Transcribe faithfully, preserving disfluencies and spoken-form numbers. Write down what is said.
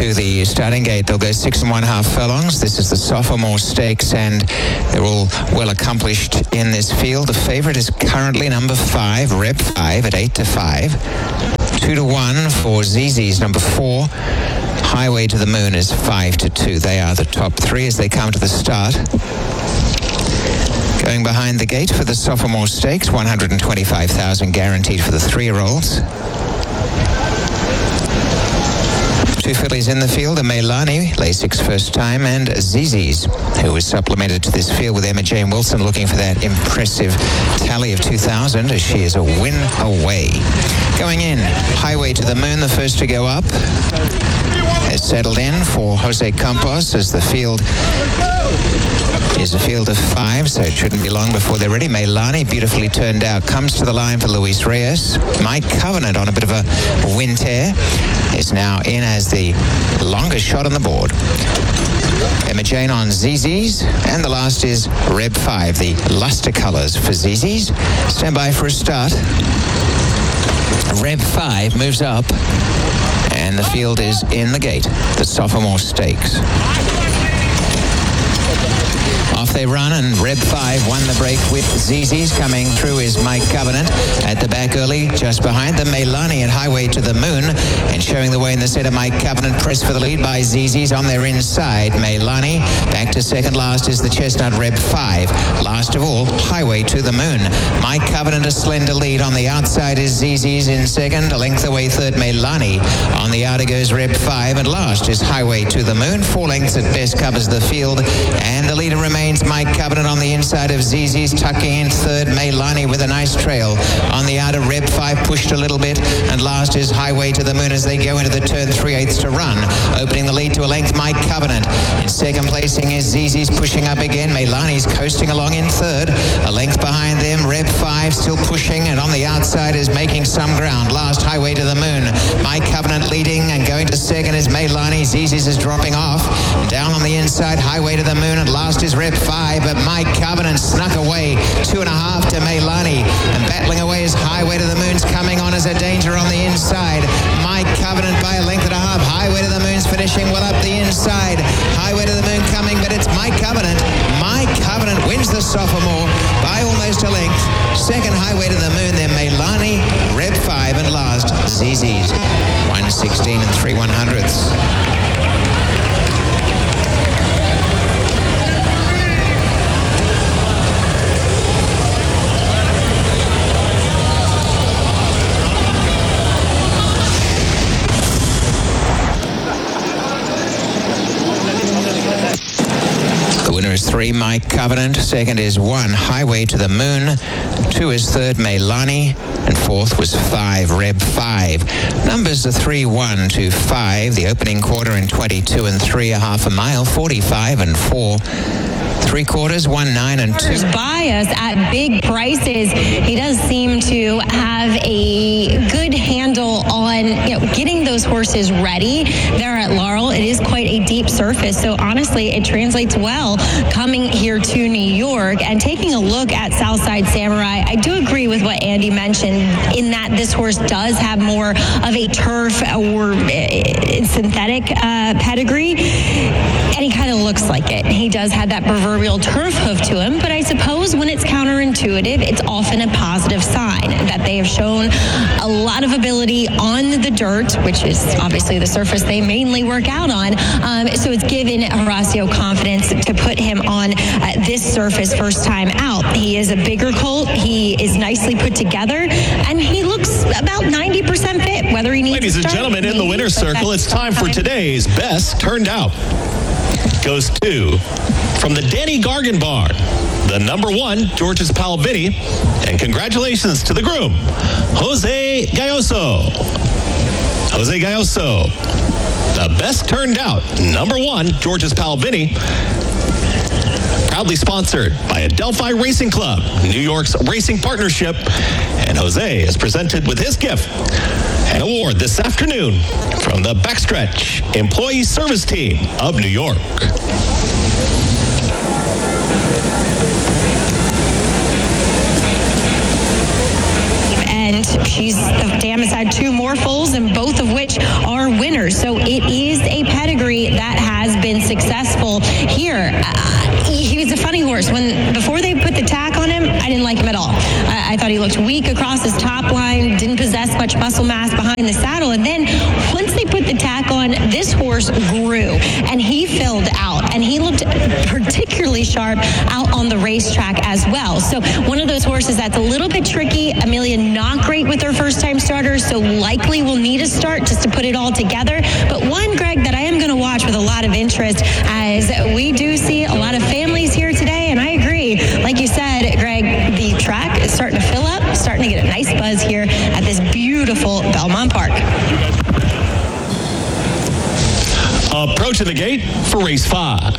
to the starting gate. They'll go six and one half furlongs. This is the Sophomore Stakes, and they're all well accomplished in this field. The favorite is currently number five, Reb five, at eight to five. Two to one for Z Z's number four. Highway to the Moon is five to two. They are the top three as they come to the start. Going behind the gate for the Sophomore Stakes, one hundred twenty-five thousand guaranteed for the three-year-olds. Two fillies in the field, a Meilani, Lasix first time, and Zizi's, who was supplemented to this field with Emma Jane Wilson, looking for that impressive tally of two thousand, as she is a win away. Going in, Highway to the Moon, the first to go up, has settled in for Jose Campos as the field is a field of five, so it shouldn't be long before they're ready. Meilani, beautifully turned out, comes to the line for Luis Reyes. My Covenant, on a bit of a wind tear, is now in as the longest shot on the board. Emma Jane on Z Z's, and the last is Reb five, the luster colours for Z Z's. Stand by for a start. Reb five moves up, and the field is in the gate, the Sophomore Stakes. Off they run, and Reb five won the break with Z Z's. Coming through is Mike Covenant at the back early, just behind them Meilani and Highway to the Moon, and showing the way in the centre, Mike Covenant pressed for the lead by Z Z's on their inside. Meilani back to second last is the Chestnut Reb five. Last of all, Highway to the Moon. Mike Covenant a slender lead. On the outside is Z Z's in second, a length away third Meilani. On the outer goes Reb five, and last is Highway to the Moon. Four lengths at best covers the field, and the leader remains Mike Covenant on the inside of Z Z's, tucking in third Meilani with a nice trail. On the outer, Reb five pushed a little bit, and last is Highway to the Moon as they go into the turn three-eighths to run. Opening the lead to a length, Mike Covenant. In second placing is Z Z's, pushing up again. Meilani's coasting along in third. A length behind them, Reb five still pushing, and on the outside is making some ground. Last, Highway to the Moon. Mike Covenant leading, and going to second is Meilani. Z Z's is dropping off. Down on the inside, Highway to the Moon, and last is Reb five, but Mike Covenant snuck away two and a half to Meilani, and battling away as Highway to the Moon's coming on as a danger on the inside. Mike Covenant by a length and a half. Highway to the Moon's finishing well up the inside. Highway to the Moon coming, but it's Mike Covenant. Mike Covenant wins the Sophomore by almost a length. Second, Highway to the Moon, then Meilani, Reb five, and last, Z Z's. one sixteen and three one hundredths. Three, Mike Covenant. Second is one, Highway to the Moon. Two is third, Meilani. And fourth was five, Reb five. Numbers are three, one to five. The opening quarter in twenty-two and three, a half a mile, forty-five and four. Three quarters, one, nine, and two. Bias at big prices. He does seem to have a good handle on, you know, getting those horses ready there at Laurel. It is quite a deep surface, so honestly, it translates well coming here to New York. And taking a look at Southside Samurai, I do agree with what Andy mentioned in that this horse does have more of a turf or uh, synthetic uh, pedigree, and he kind of looks like it. He does have that proverbial turf hoof to him, but I suppose when it's counterintuitive, it's often a positive sign that they have shown a lot of ability on the dirt, which is obviously the surface they mainly work out on. Um, so it's given Horacio confidence to put him on uh, this surface first time out. He is a bigger colt. He is nicely put together, and he looks about ninety percent fit, whether he needs Ladies to and gentlemen, in the winner's circle, it's time for today's best turned out. Goes to, from the Danny Gargan barn, the number one, George's Palvini, and congratulations to the groom, Jose Galloso. Jose Galloso, the best turned out, number one, George's Palvini, proudly sponsored by Adelphi Racing Club, New York's racing partnership, and Jose is presented with his gift, an award this afternoon from the Backstretch Employee Service Team of New York. And she's the dam has had two more foals, and both of which are winners. So it is a pedigree that has been successful here. Uh, he, he was a funny horse. When before they put the tack on him, I didn't like him at all. I, I thought he looked weak across his top line, didn't possess much muscle mass behind the saddle. And then once they put the tack on, this horse grew and he filled out, and he looked particularly sharp out on the racetrack as well. So one of those horses that's a little bit tricky. Amelia not great with her first time starters, so likely will need a start just to put it all together. But one, Greg, that I am going to watch with a lot of interest, as we do see a lot of families here today, and I agree. Like you said, Greg, the track is starting to fill up, starting to get a nice buzz here at this beautiful Belmont Park. Approaching the gate for race five.